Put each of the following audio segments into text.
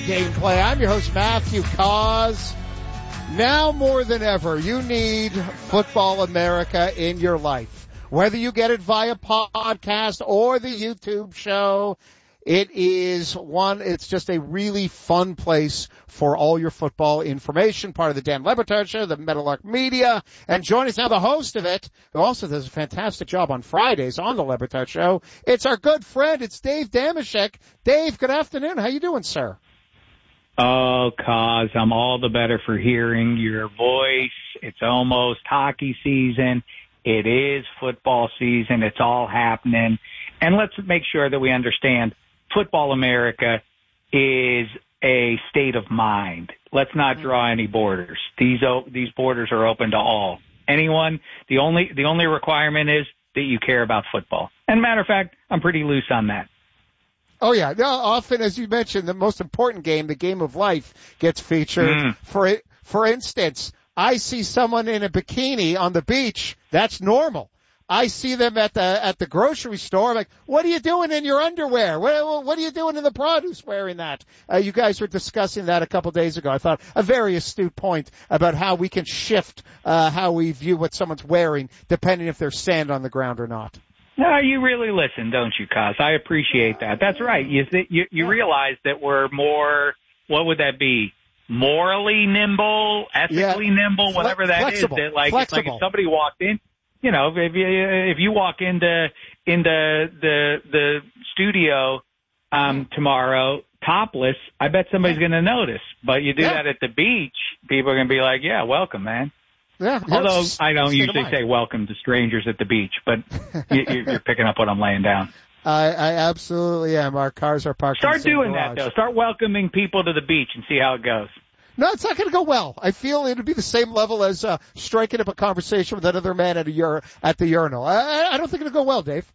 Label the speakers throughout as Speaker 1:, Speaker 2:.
Speaker 1: Gameplay. I'm your host, Matthew Cause. Now more than ever, you need Football America in your life. Whether you get it via podcast or the YouTube show, it's just a really fun place for all your football information. Part of the Dan Le Batard Show, the Meadowlark Media. And joining us now, the host of it, who also does a fantastic job on Fridays on the Le Batard Show. It's our good friend. It's Dave Dameshek. Dave, good afternoon. How you doing, sir?
Speaker 2: Oh, Cause, I'm all the better for hearing your voice. It's almost hockey season. It is football season. It's all happening. And let's make sure that we understand Football America is a state of mind. Let's not draw any borders. These borders are open to all. Anyone. The only requirement is that you care about football. And matter of fact, I'm pretty loose on that.
Speaker 1: Oh, yeah. No, often, as you mentioned, the most important game, the game of life, gets featured. For instance, I see someone in a bikini on the beach. That's normal. I see them at the grocery store. I'm like, what are you doing in your underwear? What are you doing in the produce wearing that? You guys were discussing that a couple days ago. I thought a very astute point about how we can shift how we view what someone's wearing, depending if there's sand on the ground or not.
Speaker 2: No, you really listen, don't you, Cos? I appreciate that. That's right. You realize that we're more, what would that be? Morally nimble, ethically nimble, whatever that
Speaker 1: flexible.
Speaker 2: is. That like if somebody walked in, you know, if you walk into the studio tomorrow topless, I bet somebody's going to notice. But you do that at the beach, people are going to be like, "Yeah, welcome, man."
Speaker 1: Yeah,
Speaker 2: although I don't usually say welcome to strangers at the beach, but you're picking up what I'm laying down.
Speaker 1: I absolutely am. Our cars are parked.
Speaker 2: Start doing that, though. Start welcoming people to the beach and see how it goes.
Speaker 1: No, it's not going to go well. I feel it'll be the same level as striking up a conversation with another man at the urinal. I don't think it'll go well, Dave.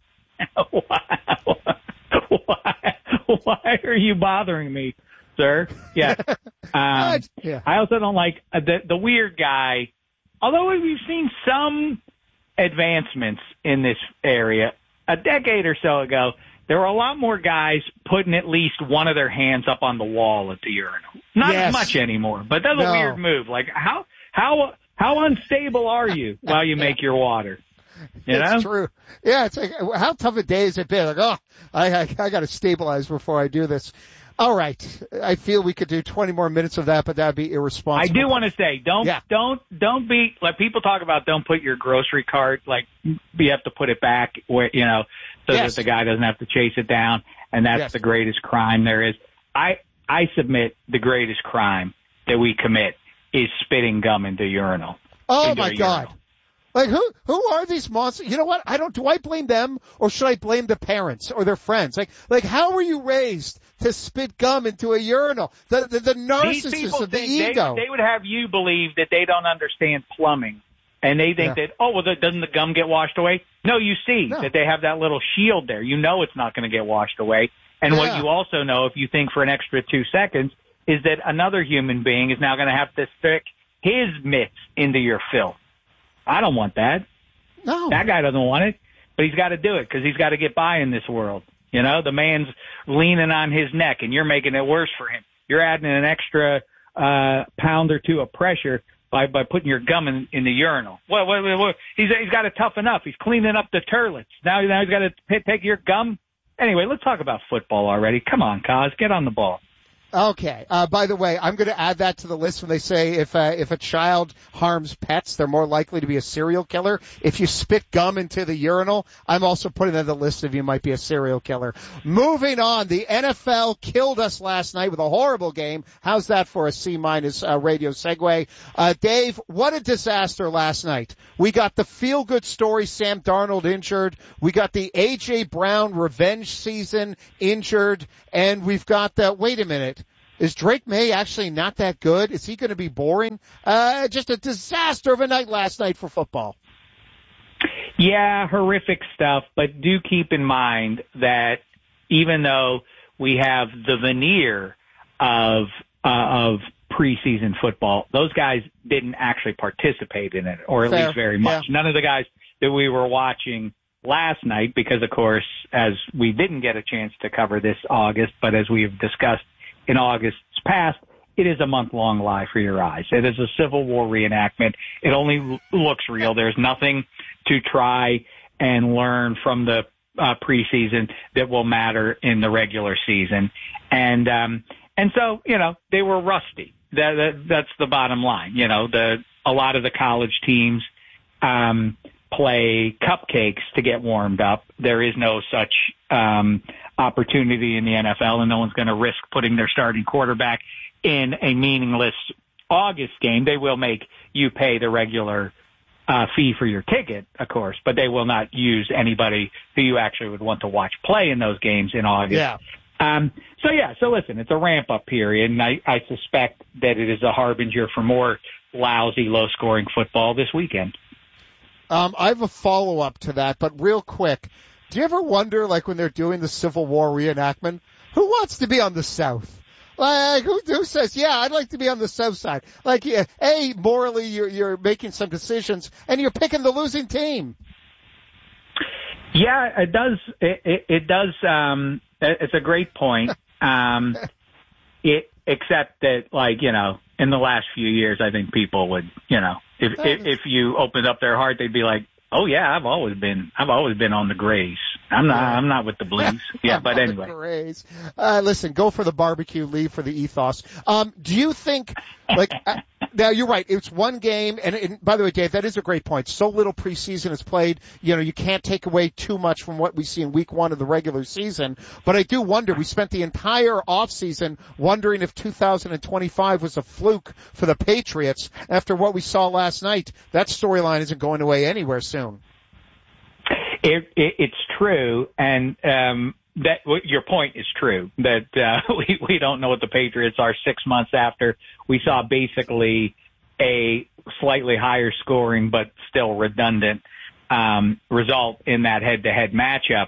Speaker 2: Why are you bothering me, sir? Yeah. I also don't like the weird guy. Although we've seen some advancements in this area, a decade or so ago, there were a lot more guys putting at least one of their hands up on the wall at the urinal. Not as much anymore, but that's a weird move. Like, how unstable are you while you make your water? You know?
Speaker 1: It's true. Yeah, it's like, how tough a day has it been? Like, I got to stabilize before I do this. All right. I feel we could do 20 more minutes of that, but that'd be irresponsible.
Speaker 2: I do want to say, don't be, like people talk about, don't put your grocery cart, like you have to put it back where, you know, so that the guy doesn't have to chase it down. And that's the greatest crime there is. I submit the greatest crime that we commit is spitting gum into urinal.
Speaker 1: Oh my God. Like, who are these monsters? You know what? Do I blame them or should I blame the parents or their friends? Like, how were you raised to spit gum into a urinal? The narcissist of the ego.
Speaker 2: They would have you believe that they don't understand plumbing. And they think that, doesn't the gum get washed away? No, you see that they have that little shield there. You know it's not going to get washed away. And what you also know, if you think for an extra 2 seconds, is that another human being is now going to have to stick his mitts into your filth. I don't want that.
Speaker 1: No.
Speaker 2: That guy doesn't want it, but he's got to do it because he's got to get by in this world. You know, the man's leaning on his neck and you're making it worse for him. You're adding an extra pound or two of pressure by putting your gum in the urinal. Well, he's got to toughen up. He's cleaning up the toilets. Now he's got to take your gum. Anyway, let's talk about football already. Come on, Kaz, get on the ball.
Speaker 1: Okay. By the way, I'm going to add that to the list when they say if a child harms pets, they're more likely to be a serial killer. If you spit gum into the urinal, I'm also putting that on the list of you might be a serial killer. Moving on, the NFL killed us last night with a horrible game. How's that for a C- radio segue? Dave, what a disaster last night. We got the feel-good story, Sam Darnold injured. We got the A.J. Brown revenge season injured. And we've got wait a minute. Is Drake May actually not that good? Is he going to be boring? Just a disaster of a night last night for football.
Speaker 2: Yeah, horrific stuff. But do keep in mind that even though we have the veneer of preseason football, those guys didn't actually participate in it, or at least very much. None of the guys that we were watching last night, because, of course, as we didn't get a chance to cover this August, but as we have discussed in August's passed, it is a month-long lie for your eyes. It is a Civil War reenactment. It only looks real. There's nothing to try and learn from the preseason that will matter in the regular season. And so, they were rusty. That's the bottom line. A lot of the college teams play cupcakes to get warmed up. There is no such opportunity in the NFL, and no one's going to risk putting their starting quarterback in a meaningless August game. They will make you pay the regular fee for your ticket, of course, but they will not use anybody who you actually would want to watch play in those games in August.
Speaker 1: Yeah.
Speaker 2: So listen, it's a ramp-up period, and I suspect that it is a harbinger for more lousy, low-scoring football this weekend.
Speaker 1: I have a follow-up to that, but real quick, do you ever wonder, like when they're doing the Civil War reenactment, who wants to be on the South? Like, who says, yeah, I'd like to be on the South side? Like, yeah, morally you're making some decisions, and you're picking the losing team.
Speaker 2: Yeah, it does. It does. It's a great point. Except that, in the last few years, I think people would, if you opened up their heart, they'd be like, oh yeah, I've always been on the Grays. I'm not with the Blues. Yeah, but anyway.
Speaker 1: Grays. Listen, go for the barbecue, leave for the ethos. Do you think, now you're right, it's one game, and by the way, Dave, that is a great point. So little preseason is played, you can't take away too much from what we see in week 1 of the regular season, but I do wonder, we spent the entire offseason wondering if 2025 was a fluke for the Patriots after what we saw last night. That storyline isn't going away anywhere soon.
Speaker 2: It's true, and that your point is true, that we don't know what the Patriots are 6 months after we saw basically a slightly higher scoring but still redundant result in that head-to-head matchup.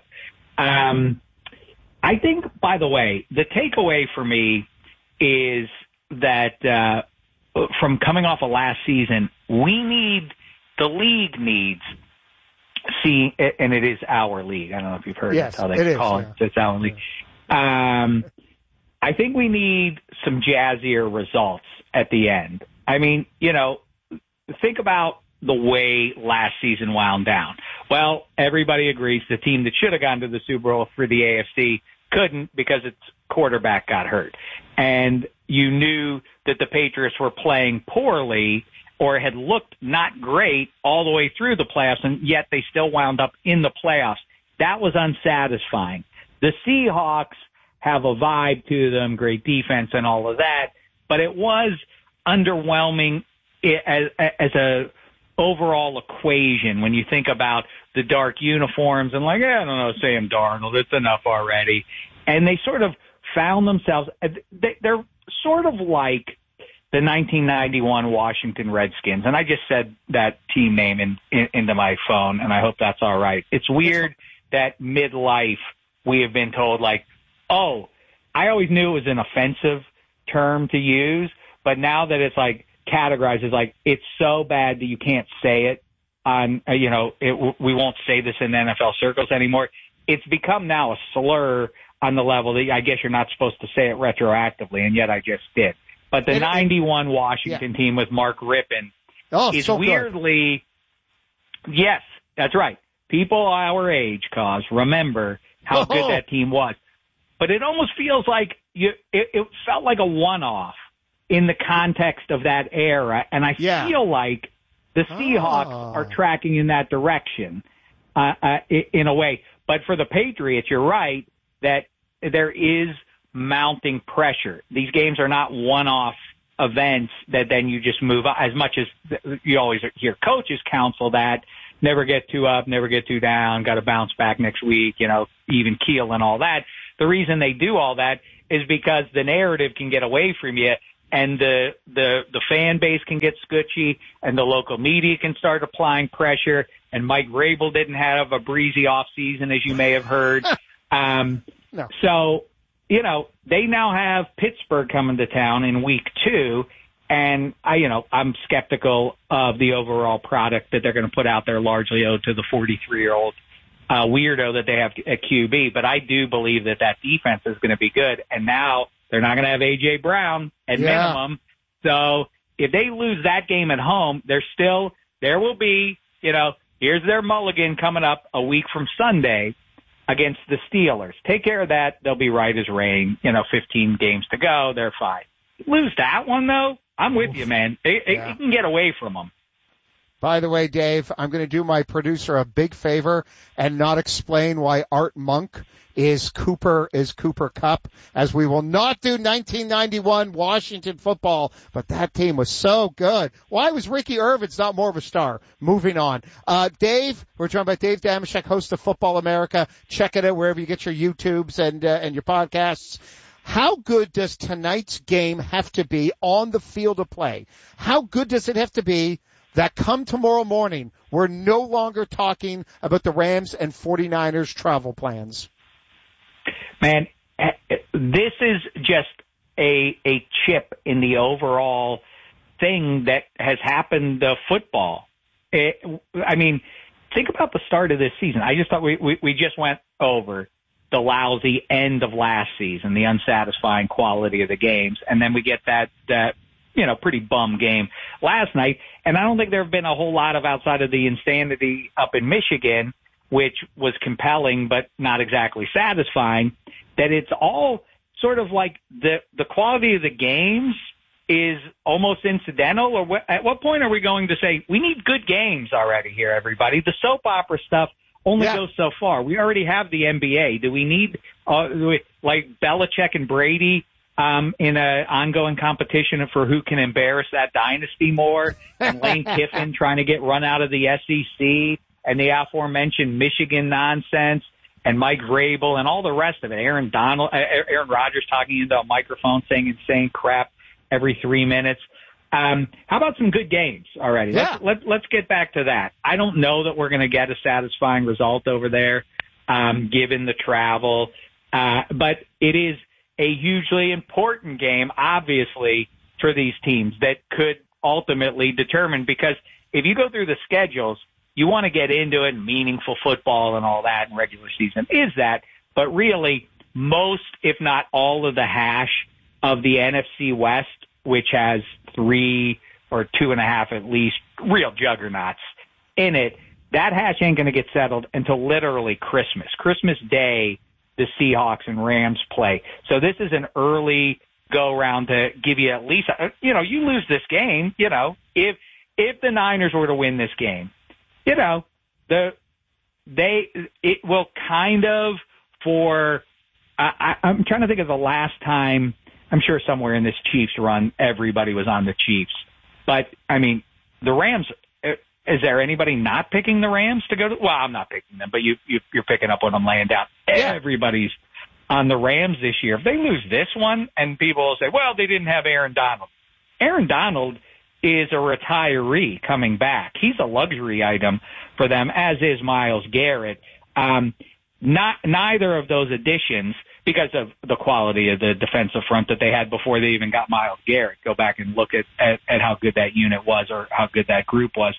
Speaker 2: I think, by the way, the takeaway for me is that from coming off of last season, the league needs and it is our league. I don't know if you've heard that's how they call it. It's our league. I think we need some jazzier results at the end. I mean, think about the way last season wound down. Well, everybody agrees the team that should have gone to the Super Bowl for the AFC couldn't because its quarterback got hurt. And you knew that the Patriots were playing poorly or had looked not great all the way through the playoffs, and yet they still wound up in the playoffs. That was unsatisfying. The Seahawks have a vibe to them, great defense and all of that, but it was underwhelming as a overall equation when you think about the dark uniforms and I don't know, Sam Darnold, it's enough already. And they sort of found themselves, they're sort of like the 1991 Washington Redskins. And I just said that team name into my phone, and I hope that's all right. It's weird that midlife we have been told I always knew it was an offensive term to use, but now that it's categorized as it's so bad that you can't say it on, we won't say this in NFL circles anymore. It's become now a slur on the level that I guess you're not supposed to say it retroactively, and yet I just did. But the 91 Washington team with Mark Rippon is so weirdly, yes, that's right. People our age, remember how good that team was. But it almost feels like it felt like a one-off in the context of that era, and I feel like the Seahawks are tracking in that direction in a way. But for the Patriots, you're right that there is mounting pressure. These games are not one-off events that then you just move on, as much as you always hear coaches counsel that, never get too up, never get too down, got to bounce back next week, even keel and all that. The reason they do all that is because the narrative can get away from you, and the fan base can get sketchy, and the local media can start applying pressure, and Mike Vrabel didn't have a breezy off season, as you may have heard.
Speaker 1: No.
Speaker 2: So, they now have Pittsburgh coming to town in week 2, and I'm skeptical of the overall product that they're going to put out there, largely owed to the 43-year-old weirdo that they have at QB. But I do believe that defense is going to be good. And now They're not going to have A.J. Brown at minimum. So if they lose that game at home, there will be, here's their mulligan coming up a week from Sunday against the Steelers. Take care of that. They'll be right as rain. 15 games to go. They're fine. Lose that one, though, I'm with you, man. You can get away from them.
Speaker 1: By the way, Dave, I'm going to do my producer a big favor and not explain why Art Monk is Cooper Kupp, as we will not do 1991 Washington football, but that team was so good. Why was Ricky Irvins not more of a star? Moving on. Dave, we're joined by Dave Dameshek, host of Football America. Check it out wherever you get your YouTubes and your podcasts. How good does tonight's game have to be on the field of play? How good does it have to be that come tomorrow morning, we're no longer talking about the Rams and 49ers travel plans?
Speaker 2: Man, this is just a chip in the overall thing that has happened to football. Think about the start of this season. I just thought we just went over the lousy end of last season, the unsatisfying quality of the games, and then we get that pretty bum game last night. And I don't think there have been a whole lot of, outside of the insanity up in Michigan, which was compelling but not exactly satisfying, that it's all sort of like the quality of the games is almost incidental. Or at what point are we going to say, we need good games already here, everybody? The soap opera stuff only goes so far. We already have the NBA. Do we need, like Belichick and Brady, in a ongoing competition for who can embarrass that dynasty more, and Lane Kiffin trying to get run out of the SEC, and the aforementioned Michigan nonsense, and Mike Vrabel and all the rest of it. Aaron Rodgers talking into a microphone saying insane crap every 3 minutes. How about some good games already?
Speaker 1: Yeah.
Speaker 2: Let's get back to that. I don't know that we're going to get a satisfying result over there, given the travel, but it is a hugely important game, obviously, for these teams that could ultimately determine, because if you go through the schedules, you want to get into it, meaningful football and all that, and regular season is that, but really most, if not all, of the hash of the NFC West, which has 3 or 2.5 at least real juggernauts in it, that hash ain't going to get settled until literally Christmas Day. The Seahawks and Rams play. So this is an early go-round to give you at least, you lose this game, if the Niners were to win this game, it will kind of I'm trying to think of the last time, I'm sure somewhere in this Chiefs run, everybody was on the Chiefs. But, the Rams, is there anybody not picking the Rams to go to? Well, I'm not picking them, but you're picking up what I'm laying down. Yeah. Everybody's on the Rams this year. If they lose this one, and people will say, well, they didn't have Aaron Donald. Aaron Donald is a retiree coming back. He's a luxury item for them, as is Myles Garrett. Neither of those additions, because of the quality of the defensive front that they had before they even got Myles Garrett. Go back and look at how good that unit was, or how good that group was.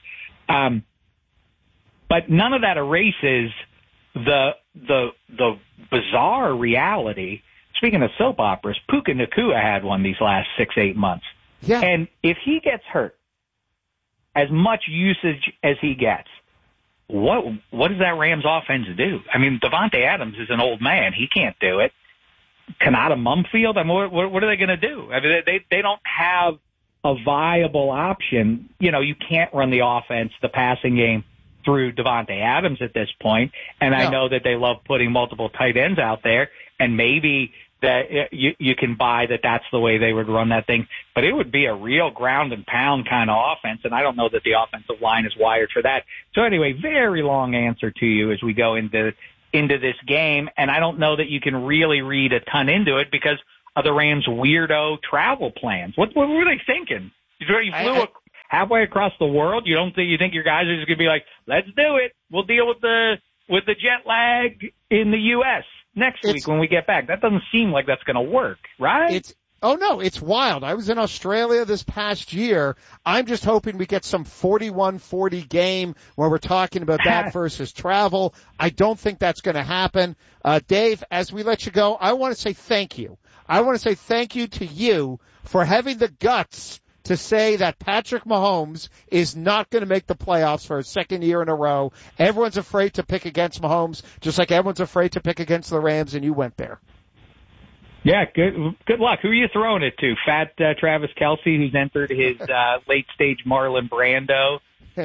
Speaker 2: But none of that erases the bizarre reality. Speaking of soap operas, Puka Nacua had one these last 6-8 months.
Speaker 1: Yeah.
Speaker 2: And if he gets hurt, as much usage as he gets, what does that Rams offense do? Devontae Adams is an old man. He can't do it. Kanata Mumfield, what are they going to do? They don't have a viable option. You can't run the offense, the passing game, through Devontae Adams at this point. And I know that they love putting multiple tight ends out there, and maybe that you can buy that that's the way they would run that thing. But it would be a real ground and pound kind of offense, and I don't know that the offensive line is wired for that. So anyway, very long answer to you as we go into this game, and I don't know that you can really read a ton into it because of the Rams' weirdo travel plans. What were they thinking? You flew halfway across the world. You think your guys are just going to be like, let's do it. We'll deal with the jet lag in the U.S. next week when we get back. That doesn't seem like that's going to work, right?
Speaker 1: Oh, no, it's wild. I was in Australia this past year. I'm just hoping we get some 41-40 game where we're talking about that versus travel. I don't think that's going to happen. Dave, as we let you go, I want to say thank you. I want to say thank you to you for having the guts to say that Patrick Mahomes is not going to make the playoffs for a second year in a row. Everyone's afraid to pick against Mahomes, just like everyone's afraid to pick against the Rams, and you went there.
Speaker 2: Yeah, good luck. Who are you throwing it to? Fat Travis Kelce, who's entered his late-stage Marlon Brando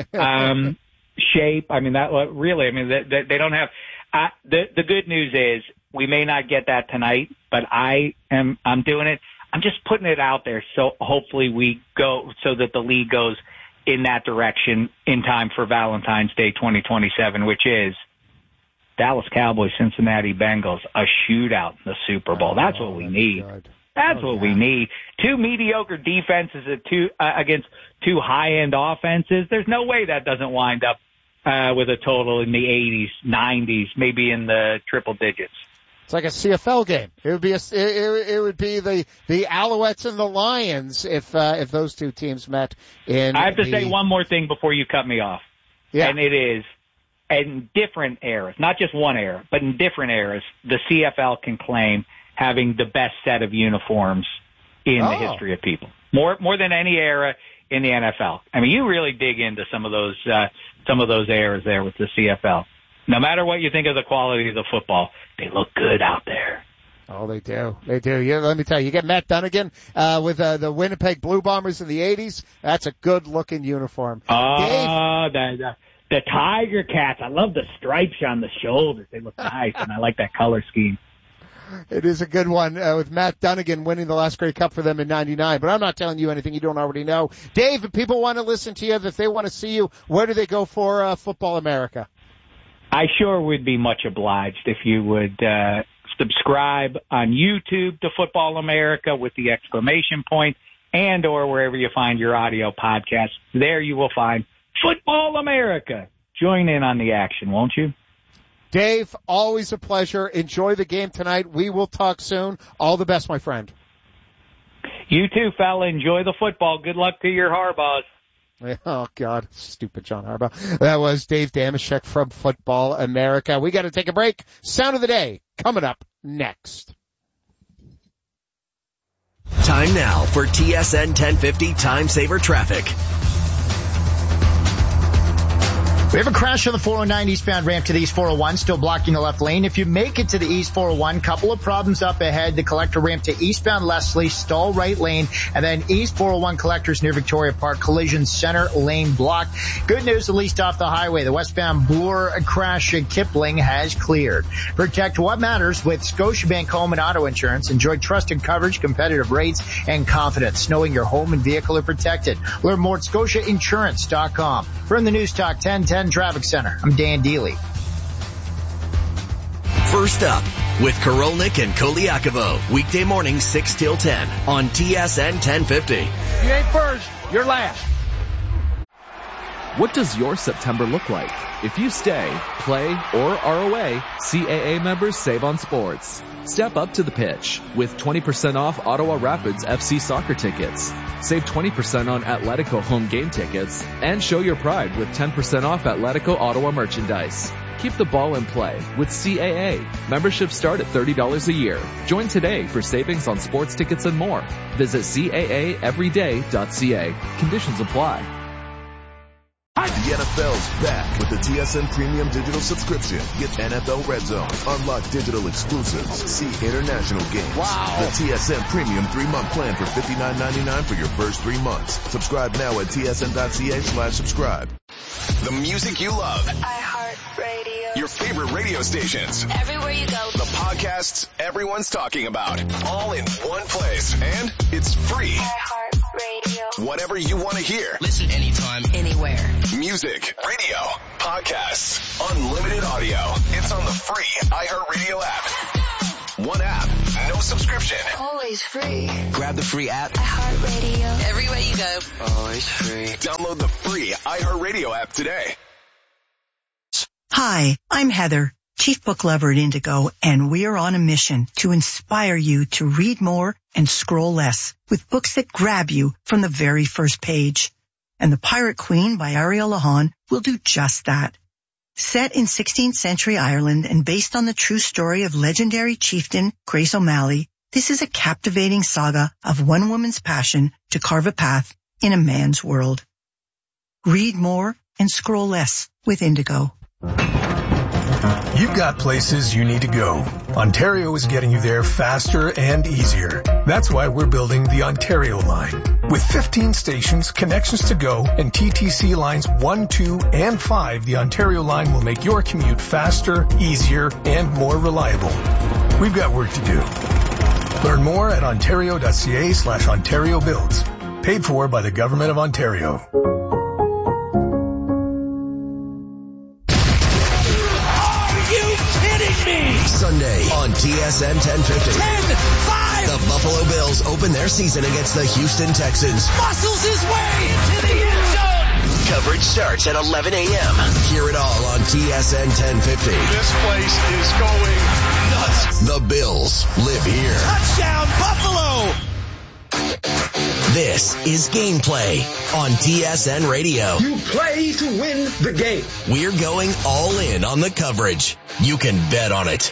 Speaker 2: shape. I mean, they don't have the good news is we may not get that tonight, but I'm doing it. I'm just putting it out there, so hopefully we go so that the league goes in that direction in time for Valentine's Day 2027, which is Dallas Cowboys, Cincinnati Bengals, a shootout in the Super Bowl. That's what we need. That's what we need. Two mediocre defenses against two high-end offenses. There's no way that doesn't wind up with a total in the 80s, 90s, maybe in the triple digits.
Speaker 1: It's like a CFL game. It would be the Alouettes and the Lions if those two teams met in.
Speaker 2: I have to say one more thing before you cut me off.
Speaker 1: Yeah.
Speaker 2: And it is, in different eras, not just one era, but in different eras, the CFL can claim having the best set of uniforms in the history of people. More than any era in the NFL. I mean, you really dig into some of those eras there with the CFL. No matter what you think of the quality of the football, they look good out there.
Speaker 1: Oh, they do. They do. Yeah, let me tell you, get Matt Dunnigan with the Winnipeg Blue Bombers in the 80s. That's a good-looking uniform.
Speaker 2: Oh, the Tiger Cats. I love the stripes on the shoulders. They look nice, and I like that color scheme.
Speaker 1: It is a good one with Matt Dunnigan winning the last Grey Cup for them in '99. But I'm not telling you anything you don't already know. Dave, if people want to listen to you, if they want to see you, where do they go for Football America?
Speaker 2: I sure would be much obliged if you would subscribe on YouTube to Football America with the exclamation point and or wherever you find your audio podcast. There you will find Football America. Join in on the action, won't you?
Speaker 1: Dave, always a pleasure. Enjoy the game tonight. We will talk soon. All the best, my friend.
Speaker 2: You too, fella. Enjoy the football. Good luck to your Harbaughs.
Speaker 1: Oh, God. Stupid John Harbaugh. That was Dave Dameshek from Football America. We got to take a break. Sound of the day coming up next.
Speaker 3: Time now for TSN 1050 Time Saver Traffic.
Speaker 4: We have a crash on the 409 eastbound ramp to the East 401, still blocking the left lane. If you make it to the East 401, couple of problems up ahead. The collector ramp to eastbound Leslie, stall right lane, and then East 401 collectors near Victoria Park, collision center lane blocked. Good news, at least off the highway. The westbound Bloor crash at Kipling has cleared. Protect what matters with Scotiabank Home and Auto Insurance. Enjoy trusted coverage, competitive rates, and confidence, knowing your home and vehicle are protected. Learn more at scotiainsurance.com. From the News Talk 1010 Traffic Center, I'm Dan Dealey.
Speaker 3: First up with Korolnik and Koliakovo, weekday morning 6 till 10 on TSN 1050.
Speaker 5: You ain't first, you're last.
Speaker 6: What does your September look like? If you stay, play, or are away, CAA members save on sports. Step up to the pitch with 20% off Ottawa Rapids FC soccer tickets. Save 20% on Atletico home game tickets and show your pride with 10% off Atletico Ottawa merchandise. Keep the ball in play with CAA. Memberships start at $30 a year. Join today for savings on sports tickets and more. Visit CAAeveryday.ca. Conditions apply.
Speaker 7: The NFL's back with the TSN Premium Digital subscription. Get NFL Red Zone, unlock digital exclusives, see international games.
Speaker 5: Wow.
Speaker 7: The TSN Premium 3-month plan for $59.99 for your first 3 months. Subscribe now at tsn.ca/subscribe.
Speaker 8: The music you love.
Speaker 9: iHeartRadio.
Speaker 8: Your favorite radio stations.
Speaker 9: Everywhere you go.
Speaker 8: The podcasts everyone's talking about. All in one place. And it's free.
Speaker 9: iHeartRadio.
Speaker 8: Whatever you want to hear.
Speaker 10: Listen anytime,
Speaker 9: anywhere.
Speaker 8: Music, radio, podcasts, unlimited audio. It's on the free iHeartRadio app. One app, no subscription.
Speaker 9: Always free.
Speaker 10: grab the free app.
Speaker 9: iHeartRadio. Everywhere you go.
Speaker 10: Always free.
Speaker 8: Download the free iHeartRadio app today.
Speaker 11: Hi, I'm Heather, Chief Book Lover at Indigo, and we are on a mission to inspire you to read more and scroll less with books that grab you from the very first page. And The Pirate Queen by Ariel Lahan will do just that. Set in 16th century Ireland and based on the true story of legendary chieftain Grace O'Malley, This is a captivating saga of one woman's passion to carve a path in a man's world. Read more and scroll less with Indigo.
Speaker 12: You've got places you need to go. Ontario is getting you there faster and easier. That's why we're building the Ontario line. With 15 stations, connections to go, and TTC lines 1, 2, and 5, the Ontario line will make your commute faster, easier, and more reliable. We've got work to do. Learn more at ontario.ca/Ontario Builds. Paid for by the Government of Ontario.
Speaker 3: Sunday on TSN 1050. 10-5! The Buffalo Bills open their season against the Houston Texans.
Speaker 5: Muscles his way into the end zone.
Speaker 3: Coverage starts at 11 a.m. Hear it all on TSN 1050.
Speaker 13: This place is going nuts.
Speaker 3: The Bills live here.
Speaker 5: Touchdown, Buffalo!
Speaker 3: This is Gameplay on TSN Radio.
Speaker 14: You play to win the game.
Speaker 3: We're going all in on the coverage. You can bet on it.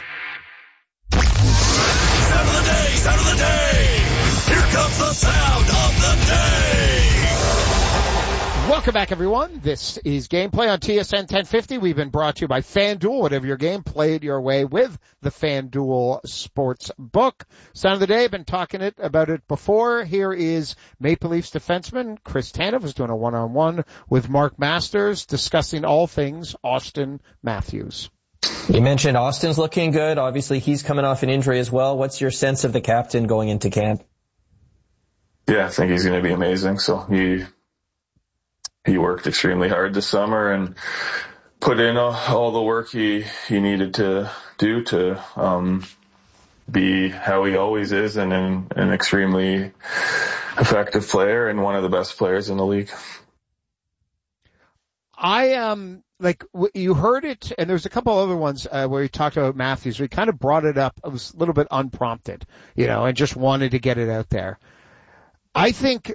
Speaker 15: Sound of the day, sound of the day. Here comes the sound of the day.
Speaker 1: Welcome back, everyone. This is Gameplay on TSN 1050. We've been brought to you by FanDuel. Whatever your game, play it your way with the FanDuel Sports Book. Sound of the day, been talking about it before. Here is Maple Leafs defenseman Chris Tanev was doing a one-on-one with Mark Masters discussing all things Auston Matthews.
Speaker 16: You mentioned Austin's looking good. Obviously, he's coming off an injury as well. What's your sense of the captain going into camp?
Speaker 17: Yeah, I think he's going to be amazing. So he worked extremely hard this summer and put in all the work he needed to do to be how he always is, and an extremely effective player and one of the best players in the league.
Speaker 1: You heard it, and there's a couple other ones where he talked about Matthews. We kind of brought it up. It was a little bit unprompted, and just wanted to get it out there. I think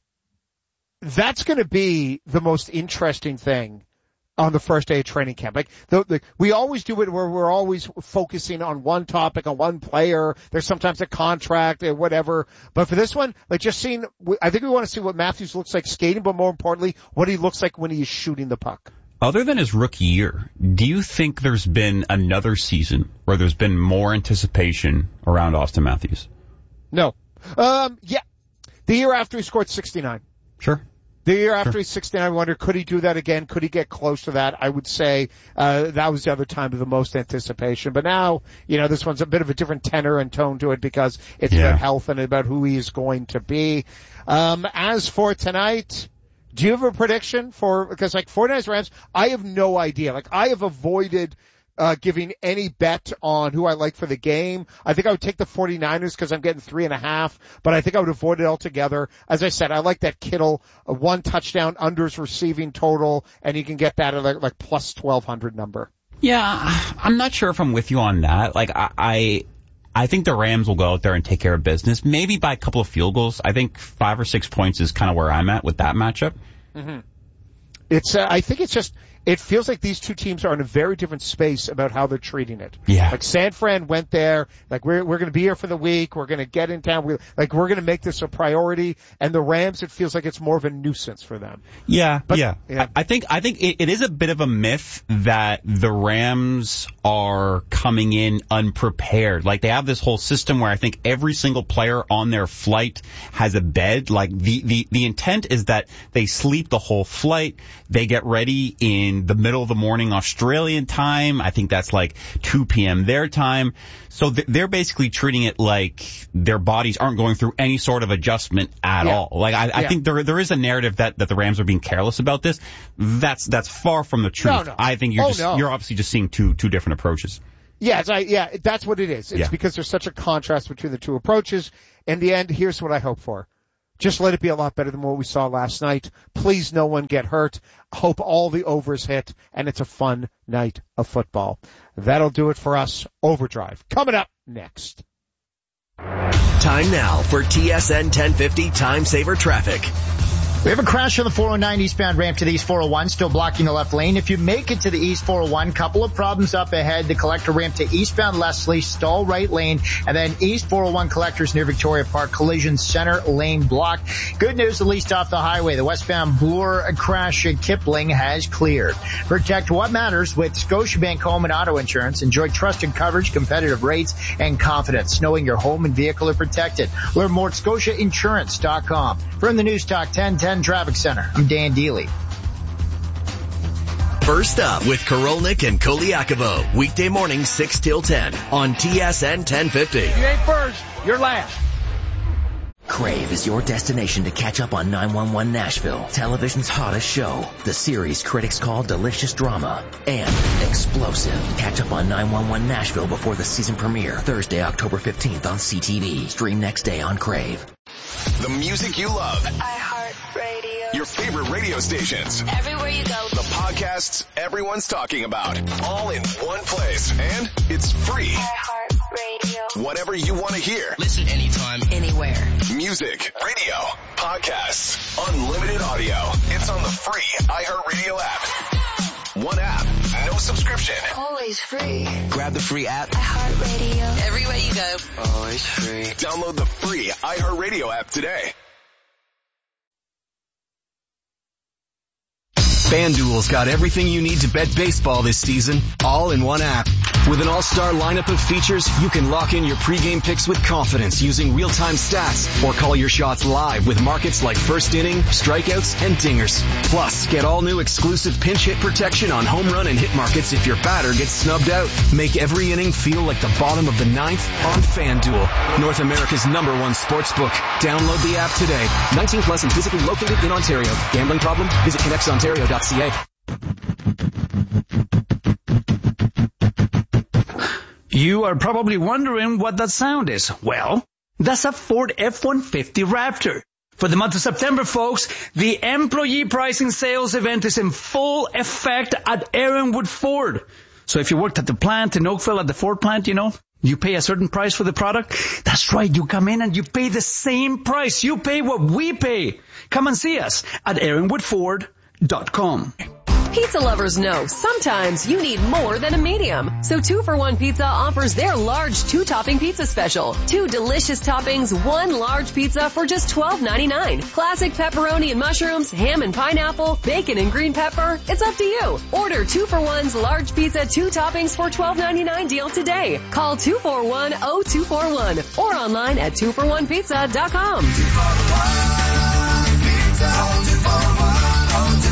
Speaker 1: that's going to be the most interesting thing on the first day of training camp. We always do it where we're always focusing on one topic, on one player. There's sometimes a contract or whatever. But for this one, I think we want to see what Matthews looks like skating, but more importantly, what he looks like when he is shooting the puck.
Speaker 18: Other than his rookie year, do you think there's been another season where there's been more anticipation around Auston Matthews?
Speaker 1: No. Yeah. The year after he scored 69.
Speaker 18: Sure.
Speaker 1: The year after he's 69, I wonder, could he do that again? Could he get close to that? I would say that was the other time of the most anticipation. But now, this one's a bit of a different tenor and tone to it because it's about health and about who he is going to be. As for tonight, do you have a prediction because 49ers Rams, I have no idea. I have avoided giving any bet on who I like for the game. I think I would take the 49ers because I'm getting 3.5, but I think I would avoid it altogether. As I said, I like that Kittle, one touchdown, unders receiving total, and you can get that at plus 1,200 number.
Speaker 18: Yeah, I'm not sure if I'm with you on that. I think the Rams will go out there and take care of business, maybe by a couple of field goals. I think 5 or 6 points is kind of where I'm at with that matchup.
Speaker 1: Mm-hmm. I think it's just, it feels like these two teams are in a very different space about how they're treating it.
Speaker 18: Yeah.
Speaker 1: San Fran went there, we're going to be here for the week, we're going to get in town, we're going to make this a priority, and the Rams, it feels like it's more of a nuisance for them.
Speaker 18: Yeah. I think it is a bit of a myth that the Rams are coming in unprepared. They have this whole system where I think every single player on their flight has a bed. The intent is that they sleep the whole flight, they get ready in the middle of the morning Australian time. I think that's 2 p.m. their time. So they're basically treating it like their bodies aren't going through any sort of adjustment at all. I think there is a narrative that the Rams are being careless about this. That's far from the truth.
Speaker 1: No.
Speaker 18: I think you're obviously just seeing two different approaches.
Speaker 1: That's what it is. It's because there's such a contrast between the two approaches. In the end, here's what I hope for. Just let it be a lot better than what we saw last night. Please, no one get hurt. Hope all the overs hit, and it's a fun night of football. That'll do it for us. Overdrive. Coming up next.
Speaker 3: Time now for TSN 1050 Time Saver Traffic.
Speaker 4: We have a crash on the 409 eastbound ramp to the East 401, still blocking the left lane. If you make it to the East 401, couple of problems up ahead. The collector ramp to eastbound Leslie, stall right lane, and then East 401 collectors near Victoria Park, collision center lane block. Good news, at least off the highway. The westbound Bloor crash at Kipling has cleared. Protect what matters with Scotiabank Home and Auto Insurance. Enjoy trusted coverage, competitive rates, and confidence, knowing your home and vehicle are protected. Learn more at scotiainsurance.com. From the News Talk 1010 Traffic Center, I'm Dan Dealey.
Speaker 3: First up with Korolnik and Koliakovo. Weekday morning 6 till 10 on TSN 1050.
Speaker 5: You ain't first, you're last.
Speaker 19: Crave is your destination to catch up on 911 Nashville, television's hottest show. The series critics call delicious drama and explosive. Catch up on 911 Nashville before the season premiere, Thursday, October 15th on CTV. Stream next day on Crave.
Speaker 8: The music you love.
Speaker 9: iHeartRadio.
Speaker 8: Your favorite radio stations.
Speaker 9: Everywhere you go.
Speaker 8: The podcasts everyone's talking about. All in one place. And it's free.
Speaker 9: iHeartRadio.
Speaker 8: Whatever you want to hear.
Speaker 10: Listen anytime,
Speaker 9: anywhere.
Speaker 8: Music, radio, podcasts, unlimited audio. It's on the free iHeartRadio app. One app, no subscription.
Speaker 9: Always free.
Speaker 10: grab the free app.
Speaker 9: iHeartRadio. Everywhere you go.
Speaker 10: Always free.
Speaker 8: Download the free iHeartRadio app today.
Speaker 20: FanDuel's got everything you need to bet baseball this season, all in one app. With an all-star lineup of features, you can lock in your pregame picks with confidence using real-time stats or call your shots live with markets like first inning, strikeouts, and dingers. Plus, get all new exclusive pinch hit protection on home run and hit markets if your batter gets snubbed out. Make every inning feel like the bottom of the ninth on FanDuel, North America's #1 sportsbook. Download the app today. 19 plus and physically located in Ontario. Gambling problem? Visit connectsontario.ca.
Speaker 21: You are probably wondering what that sound is. Well, that's a Ford F-150 Raptor. For the month of September, folks, the employee pricing sales event is in full effect at Aaronwood Ford. So if you worked at the plant in Oakville at the Ford plant, you pay a certain price for the product. That's right. You come in and you pay the same price. You pay what we pay. Come and see us at AaronwoodFord.com.
Speaker 22: Pizza lovers know sometimes you need more than a medium. So 2-for-1 Pizza offers their large 2-topping pizza special. 2 delicious toppings, 1 large pizza for just $12.99. Classic pepperoni and mushrooms, ham and pineapple, bacon and green pepper. It's up to you. Order 2-for-1's large pizza 2 toppings for $12.99 deal today. Call 241-0241 or online at 2for1pizza.com.
Speaker 8: 241.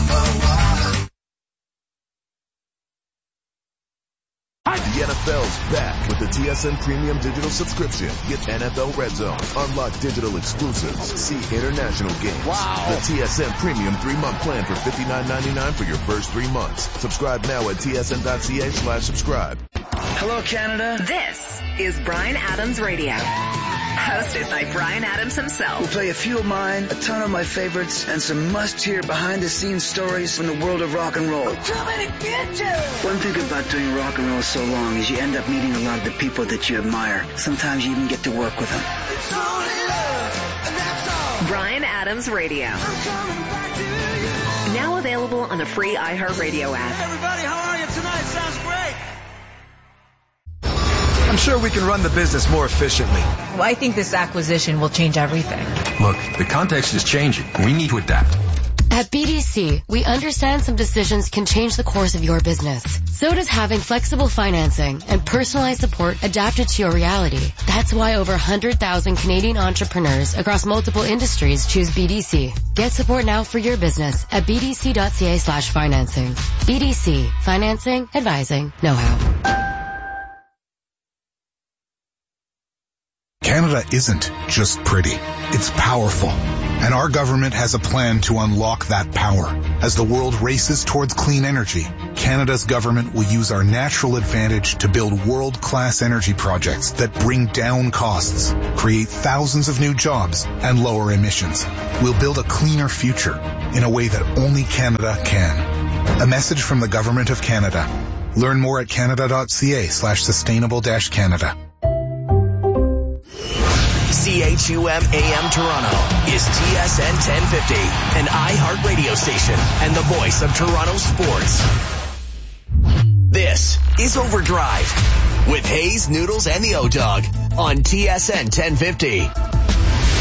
Speaker 8: The NFL's back with the TSN Premium Digital subscription. Get NFL Red Zone, unlock digital exclusives, see international games.
Speaker 5: Wow.
Speaker 8: The TSN Premium 3-month plan for $59.99 for your first 3 months. Subscribe now at tsn.ca/subscribe.
Speaker 23: Hello, Canada.
Speaker 24: This is Bryan Adams Radio. Hosted by Bryan Adams himself.
Speaker 23: We'll play a few of mine, a ton of my favorites, and some must-hear behind-the-scenes stories from the world of rock and roll.
Speaker 24: I'm coming to get you!
Speaker 23: One thing about doing rock and roll so long is you end up meeting a lot of the people that you admire. Sometimes you even get to work with them.
Speaker 24: It's only love, and that's all. Bryan Adams Radio. I'm coming back to you. Now available on the free iHeartRadio app.
Speaker 5: Hey everybody, how are you tonight? Sounds great.
Speaker 25: I'm sure we can run the business more efficiently.
Speaker 26: Well, I think this acquisition will change everything.
Speaker 25: Look, the context is changing. We need to adapt.
Speaker 27: At BDC, we understand some decisions can change the course of your business. So does having flexible financing and personalized support adapted to your reality. That's why over 100,000 Canadian entrepreneurs across multiple industries choose BDC. Get support now for your business at bdc.ca/financing. BDC. Financing, advising, know-how.
Speaker 28: Canada isn't just pretty. It's powerful. And our government has a plan to unlock that power. As the world races towards clean energy, Canada's government will use our natural advantage to build world-class energy projects that bring down costs, create thousands of new jobs, and lower emissions. We'll build a cleaner future in a way that only Canada can. A message from the Government of Canada. Learn more at canada.ca/sustainable-canada.
Speaker 3: CHUM AM Toronto is TSN 1050, an iHeart radio station and the voice of Toronto sports. This is Overdrive with Hayes, Noodles, and the O-Dog on TSN 1050.